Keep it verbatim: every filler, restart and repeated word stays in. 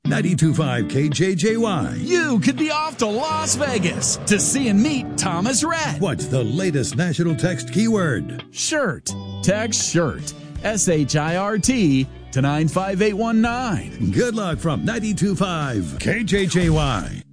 ninety-two point five K J J Y. You could be off to Las Vegas to see and meet Thomas Rhett. What's the latest national text keyword? Shirt. Text SHIRT. S H I R T to nine five eight one nine. Good luck from ninety-two point five K J J Y.